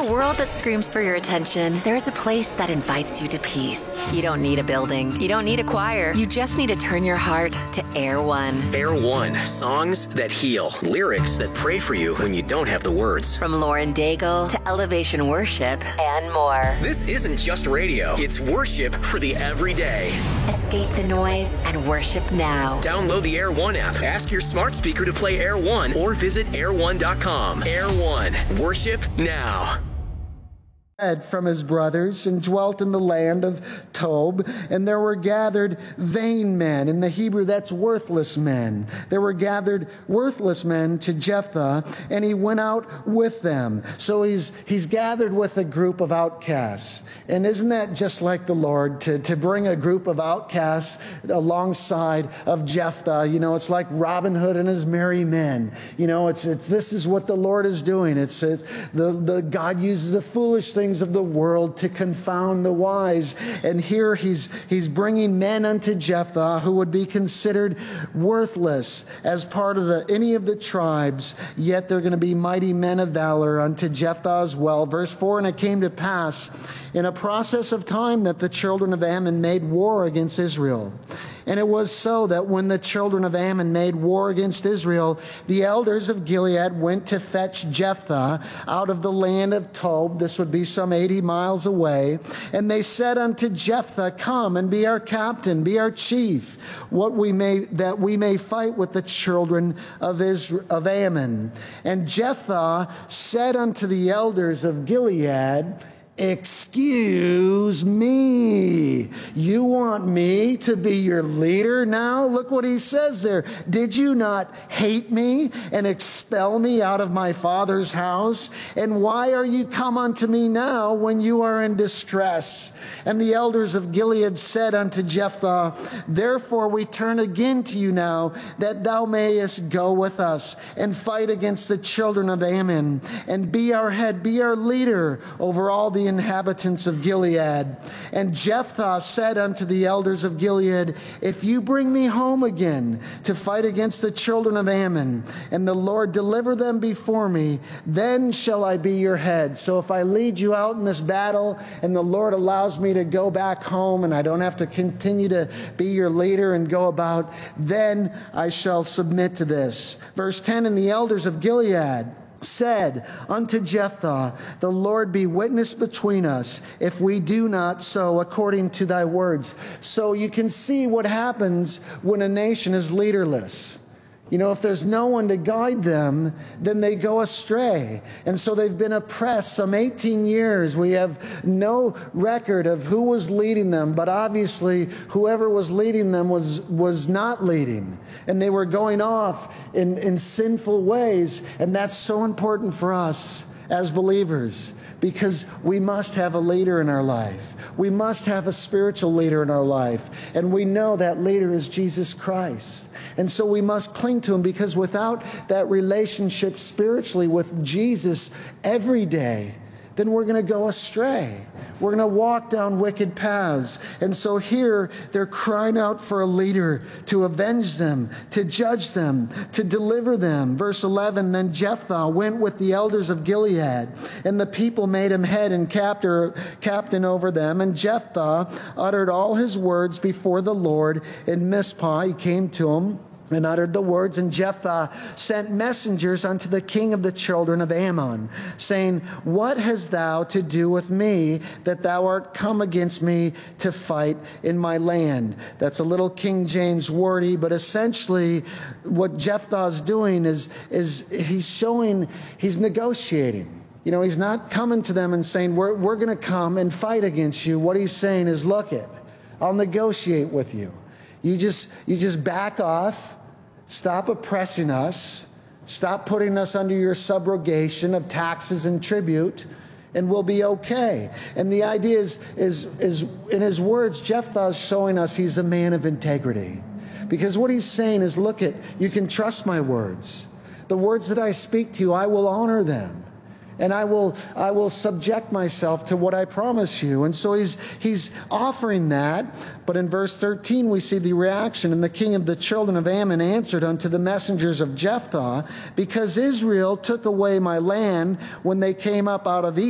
a world that screams for your attention, there's a place that invites you to peace. You don't need a building. You don't need a choir. You just need to turn your heart to Air One. Air One. Songs that heal. Lyrics that pray for you when you don't have the words. From Lauren Daigle to Elevation Worship and more. This isn't just radio. It's worship for the everyday. Escape the noise and worship now. Download the Air One app. Ask your smart speaker to play Air One or visit air1.com. Air One. Worship now. From his brothers and dwelt in the land of Tob, and there were gathered vain men. In the Hebrew, that's worthless men. There were gathered worthless men to Jephthah, and he went out with them. So he's gathered with a group of outcasts. And isn't that just like the Lord, to bring a group of outcasts alongside of Jephthah? You know, it's like Robin Hood and his merry men. You know, it's this is what the Lord is doing. It's the God uses the foolish things of the world to confound the wise. And here he's bringing men unto Jephthah who would be considered worthless as part of any of the tribes, yet they're going to be mighty men of valor unto Jephthah as well. Verse 4, and it came to pass in a process of time that the children of Ammon made war against Israel. And it was so that when the children of Ammon made war against Israel, the elders of Gilead went to fetch Jephthah out of the land of Tob. This would be some 80 miles away. And they said unto Jephthah, come and be our captain, be our chief, that we may fight with the children of Ammon. And Jephthah said unto the elders of Gilead, excuse me, you want me to be your leader now? Look what he says there. Did you not hate me and expel me out of my father's house? And why are you come unto me now when you are in distress? And the elders of Gilead said unto Jephthah, therefore we turn again to you now, that thou mayest go with us and fight against the children of Ammon, and be our head, be our leader over all the inhabitants of Gilead. And Jephthah said unto the elders of Gilead, if you bring me home again to fight against the children of Ammon, and the Lord deliver them before me, then shall I be your head. So if I lead you out in this battle, and the Lord allows me to go back home, and I don't have to continue to be your leader and go about, then I shall submit to this. Verse 10, and the elders of Gilead said unto Jephthah, the Lord be witness between us, if we do not so according to thy words. So you can see what happens when a nation is leaderless. You know, if there's no one to guide them, then they go astray. And so they've been oppressed some 18 years. We have no record of who was leading them, but obviously whoever was leading them was not leading. And they were going off in sinful ways. And that's so important for us as believers, because we must have a leader in our life. We must have a spiritual leader in our life. And we know that leader is Jesus Christ. And so we must cling to him, because without that relationship spiritually with Jesus every day, then we're going to go astray. We're going to walk down wicked paths. And so here they're crying out for a leader to avenge them, to judge them, to deliver them. Verse 11, then Jephthah went with the elders of Gilead, and the people made him head and captain over them. And Jephthah uttered all his words before the Lord in Mizpah. He came to him and uttered the words, and Jephthah sent messengers unto the king of the children of Ammon, saying, what hast thou to do with me, that thou art come against me to fight in my land? That's a little King James wordy, but essentially what Jephthah is doing is he's negotiating. You know, he's not coming to them and saying, we're going to come and fight against you. What he's saying is, look it, I'll negotiate with you. You just back off. Stop oppressing us. Stop putting us under your subrogation of taxes and tribute, and we'll be okay. And the idea is in his words, Jephthah is showing us he's a man of integrity. Because what he's saying is, look it, you can trust my words. The words that I speak to you, I will honor them. And I will subject myself to what I promise you. And so he's offering that. But in verse 13, we see the reaction. And the king of the children of Ammon answered unto the messengers of Jephthah, because Israel took away my land when they came up out of Egypt,